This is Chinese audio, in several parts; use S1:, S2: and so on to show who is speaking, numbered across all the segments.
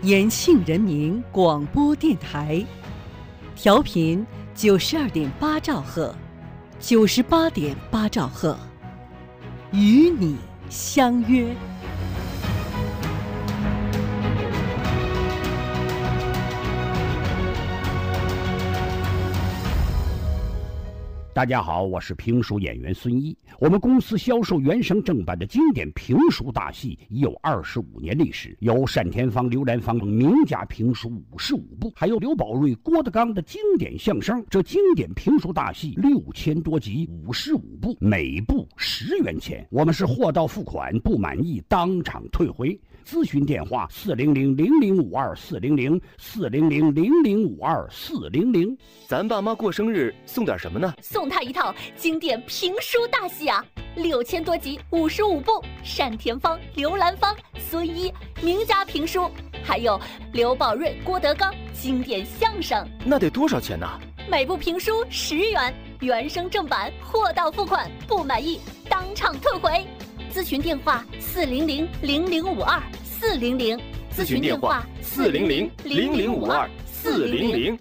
S1: 延庆人民广播电台，调频92.8兆赫，98.8兆赫，与你相约。
S2: 大家好，我是评书演员孙一。我们公司销售原声正版的经典评书大戏已有25年历史，有单田芳、刘兰芳名家评书55部，还有刘宝瑞、郭德纲的经典相声。这经典评书大戏6000多集，55部，每部10元钱。我们是货到付款，不满意当场退回。咨询电话400-0052-400，400-0052-400。
S3: 咱爸妈过生日送点什么呢？
S4: 送他一套经典评书大戏啊，6000多集，55部，单田芳、刘兰芳、孙一名家评书，还有刘宝瑞、郭德纲经典相声。
S3: 那得多少钱呢？
S4: 每部评书10元，原声正版，货到付款，不满意当场退回。咨询电话400-0052-400，
S3: 咨询电话400-0052-400。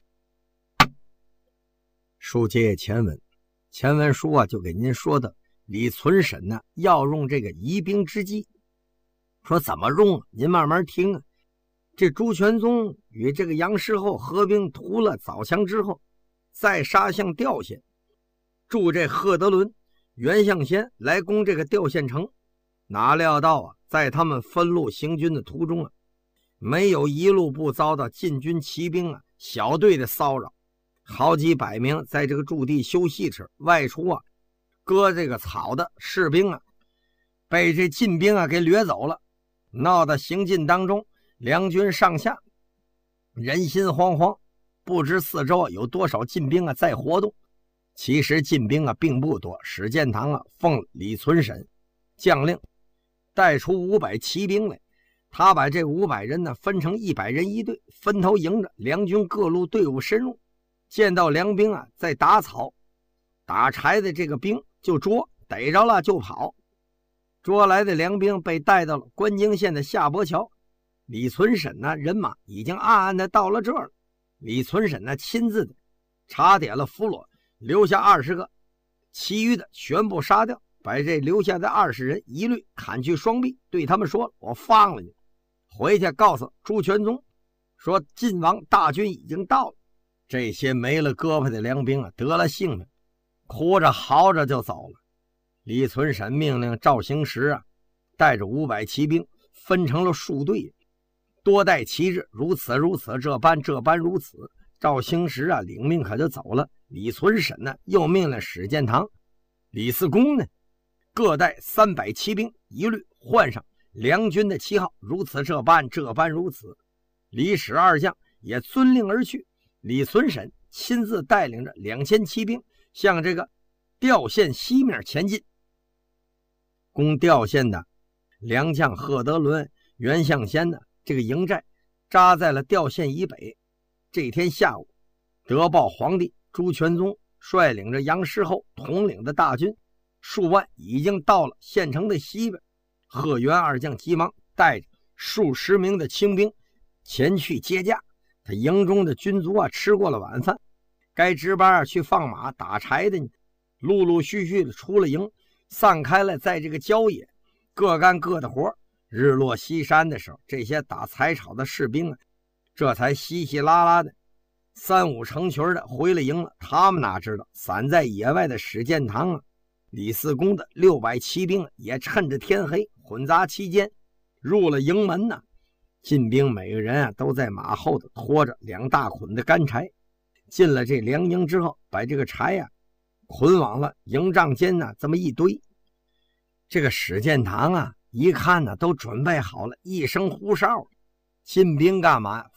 S5: 书接前文，前文书啊就给您说的李存审呢要用这个疑兵之计，说怎么用啊？您慢慢听啊。这朱全宗与这个杨师厚合兵屠了枣强之后，再杀向吊县，助这贺德伦、袁象先来攻这个吊县城。哪料到啊，在他们分路行军的途中啊，没有一路不遭到禁军骑兵啊小队的骚扰。好几百名在这个驻地休息时外出啊割这个草的士兵啊，被这禁兵啊给掠走了，闹得行进当中，两军上下人心惶惶，不知四周有多少禁兵啊在活动。其实禁兵啊并不多，史建堂啊奉李存审将令带出500骑兵来，他把这500人呢分成100人一队，分头迎着两军各路队伍深入。见到梁兵啊在打草打柴的这个兵就捉，逮着了就跑。捉来的梁兵被带到了关京县的下泊桥，李存审呢人马已经暗暗的到了这儿了。李存审呢亲自的查点了俘虏，留下20个，其余的全部杀掉，把这留下的20人一律砍去双臂，对他们说了，我放了你，回去告诉朱全宗说晋王大军已经到了。这些没了胳膊的梁兵啊得了性命，哭着嚎着就走了。李存审命令赵行时啊带着500骑兵分成了数队，多带旗帜，如此如此，这般如此。赵行时啊领命可就走了。李存审呢又命令史建堂、李嗣恭呢各带300骑兵，一律换上梁军的旗号，如此这般如此。李史二将也遵令而去。李存审亲自带领着2000骑兵向这个吊县西面前进。攻吊县的良将贺德伦、袁象先的这个营寨扎在了吊县以北。这天下午，得报皇帝朱全宗率领着杨师厚统领的大军数万已经到了县城的西边。贺袁二将急忙带着数十名的清兵前去接驾。他营中的军卒啊吃过了晚饭，该值班去放马打柴的陆陆续续的出了营，散开了在这个郊野各干各的活。日落西山的时候，这些打柴草的士兵啊这才稀稀拉拉的3、5成群的回了营了。他们哪知道散在野外的史建堂啊、李嗣恭的600骑兵也趁着天黑混杂期间入了营门呢。禁兵每个人啊都在马后头拖着2大捆的干柴，进了这梁营之后，把这个柴啊捆往了营帐间呢这么一堆。这个史建堂啊一看呢都准备好了，一声呼哨，禁兵干嘛？